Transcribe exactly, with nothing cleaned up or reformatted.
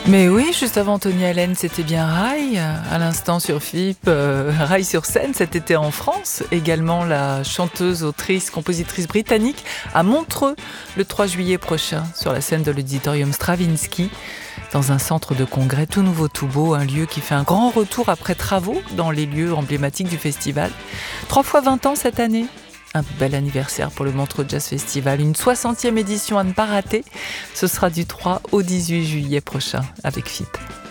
Mais oui, juste avant Tony Allen, c'était bien Rai, à l'instant sur F I P, euh, Rai sur scène cet été en France. Également la chanteuse, autrice, compositrice britannique à Montreux le trois juillet prochain sur la scène de l'auditorium Stravinsky, dans un centre de congrès tout nouveau tout beau, un lieu qui fait un grand retour après travaux dans les lieux emblématiques du festival. Trois fois vingt ans cette année. Un bel anniversaire pour le Montreux Jazz Festival, une soixantième édition à ne pas rater. Ce sera du trois au dix-huit juillet prochain avec F I P.